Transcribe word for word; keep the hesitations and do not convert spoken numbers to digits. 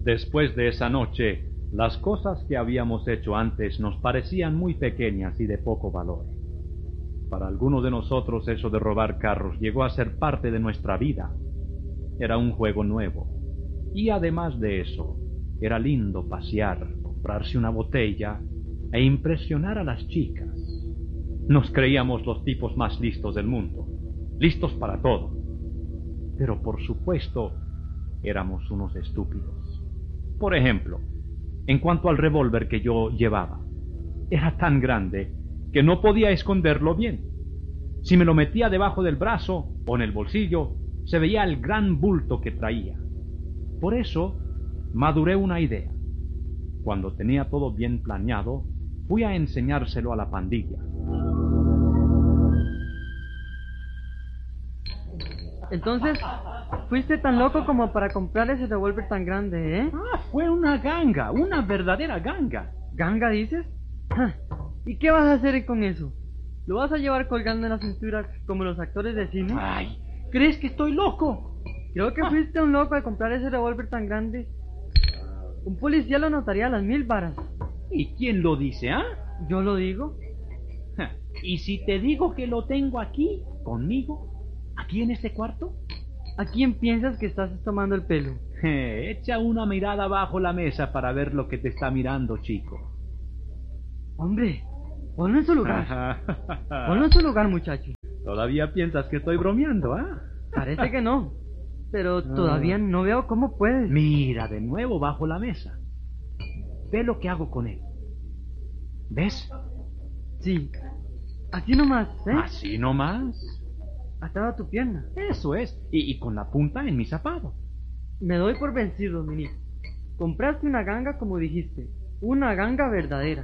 Después de esa noche, las cosas que habíamos hecho antes nos parecían muy pequeñas y de poco valor. Para algunos de nosotros eso de robar carros llegó a ser parte de nuestra vida. Era un juego nuevo. Y además de eso, era lindo pasear, comprarse una botella e impresionar a las chicas. Nos creíamos los tipos más listos del mundo, listos para todo. Pero por supuesto, éramos unos estúpidos. Por ejemplo, en cuanto al revólver que yo llevaba, era tan grande que no podía esconderlo bien. Si me lo metía debajo del brazo o en el bolsillo, se veía el gran bulto que traía. Por eso, maduré una idea. Cuando tenía todo bien planeado, fui a enseñárselo a la pandilla. Entonces, fuiste tan loco como para comprar ese revólver tan grande, ¿eh? Ah, fue una ganga, una verdadera ganga. ¿Ganga dices? ¿Y qué vas a hacer con eso? ¿Lo vas a llevar colgando en la cintura como los actores de cine? Ay, ¿crees que estoy loco? Creo que fuiste un loco al comprar ese revólver tan grande. Un policía lo notaría a las mil varas. ¿Y quién lo dice, ah? Yo lo digo. ¿Y si te digo que lo tengo aquí, conmigo, aquí en este cuarto? ¿A quién piensas que estás tomando el pelo? Echa una mirada bajo la mesa para ver lo que te está mirando, chico. Hombre, ponlo en su lugar. Ponlo en su lugar, muchacho. ¿Todavía piensas que estoy bromeando, ah? Parece que no. Pero todavía no veo cómo puedes. Mira de nuevo bajo la mesa. Ve lo que hago con él. ¿Ves? Sí. Así nomás, ¿eh? Así nomás. Atado a tu pierna. Eso es. Y, y con la punta en mi zapato. Me doy por vencido, Mini. Compraste una ganga como dijiste. Una ganga verdadera.